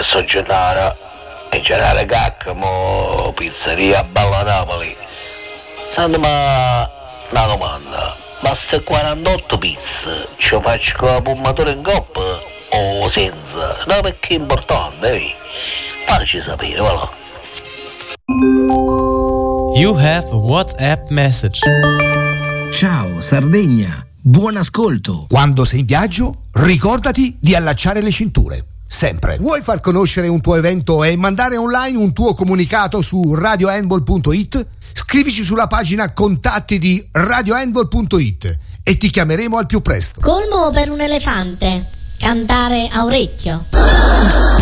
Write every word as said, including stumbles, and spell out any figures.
so Gennaro, e Gennaro Cacca, mo pizzeria Bella Napoli. Senti, ma una domanda, ma ste quarantotto pizze ci faccio con la pommatura in coppa o senza? No, perché è importante, eh? Fateci sapere, va là. You have a WhatsApp message. Ciao Sardegna, buon ascolto. Quando sei in viaggio, ricordati di allacciare le cinture. Sempre. Vuoi far conoscere un tuo evento e mandare online un tuo comunicato su radio handball punto it? Scrivici sulla pagina contatti di radio handball punto it e ti chiameremo al più presto. Colmo per un elefante. Cantare a orecchio.